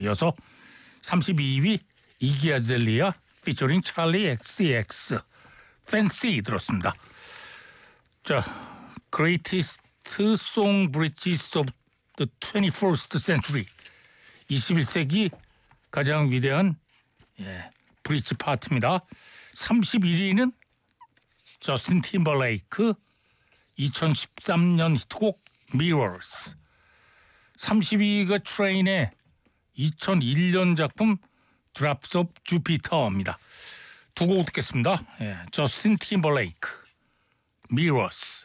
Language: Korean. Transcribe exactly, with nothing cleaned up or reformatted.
이어서 삼십이 위 이기 아젤리아 피처링 찰리 엑스엑스 Fancy 들었습니다. 자, Greatest Song Bridges of the twenty-first Century, 이십일 세기 가장 위대한 예, 브릿지 파트입니다. 삼십일 위는 저스틴 팀벌레이크 이천십삼 년 히트곡 Mirrors. 삼십이 위가 트레인의 이천일 년 작품 Drops of Jupiter입니다. 두 곡 듣겠습니다. 예, 저스틴 팀벌레이크 Mirrors.